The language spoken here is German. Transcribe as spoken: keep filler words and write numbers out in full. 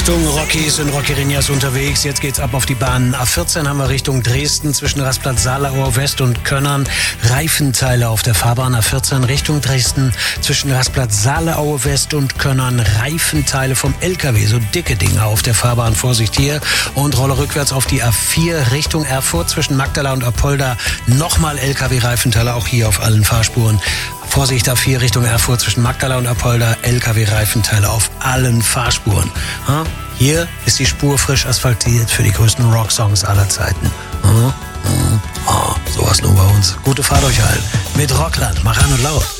Achtung, Rockies und Rockerinas unterwegs. Jetzt geht's ab auf die Bahn. A vierzehn haben wir Richtung Dresden zwischen Rastplatz Saarlauer West und Könnern. Reifenteile auf der Fahrbahn. A vierzehn Richtung Dresden zwischen Rastplatz Saarlauer West und Könnern. Reifenteile vom L K W, so dicke Dinger auf der Fahrbahn. Vorsicht hier. Und rolle rückwärts auf die A vier Richtung Erfurt zwischen Magdala und Apolda. Nochmal L K W-Reifenteile, auch hier auf allen Fahrspuren. Vorsicht, A vier Richtung Erfurt zwischen Magdala und Apolda, L K W-Reifenteile auf allen Fahrspuren. Ha? Hier ist die Spur frisch asphaltiert für die größten Rocksongs aller Zeiten. Ha? Ha? Ha? Sowas nur bei uns. Gute Fahrt euch allen. Mit Rockland, mach an und laut.